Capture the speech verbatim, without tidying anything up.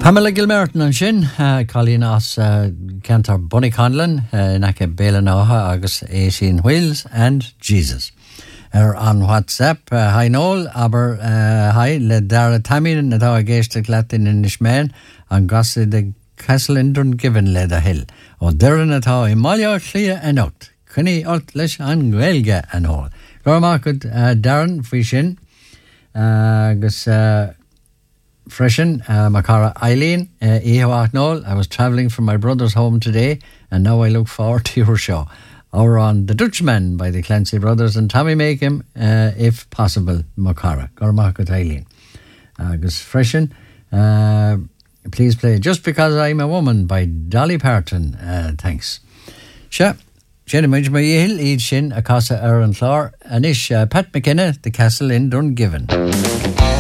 Pamela Gilmerton an sin uh, Colleen as uh, Cantor Bunny Conlon uh, Nake Belanoha agus eighteen Wheels and Jesus. Er on WhatsApp uh, hi Noel aber uh, hi le Dara Tammy na da geiste Latin in Ishmael an gasse de Castle in Dungiven le da hill o derin at how Imalia clear and out kunni alt lesh an gwelge an all Gormakut uh, Darren Fishin uh, gus uh, Freshen, uh, Makara Eileen, uh, Ehoach Noel. I was travelling from my brother's home today and now I look forward to your show. Or on The Dutchman by the Clancy Brothers and Tommy Makem, uh, if possible, Makara. Gormakut Eileen. Uh, Gus Freshen, uh, please play Just Because I'm a Woman by Dolly Parton. Uh, thanks. Sure. Jenny Midge my Hill, Eid Shin, Akasa Aaron Thor, Anish uh, Pat McKenna, The Castle in Dungiven.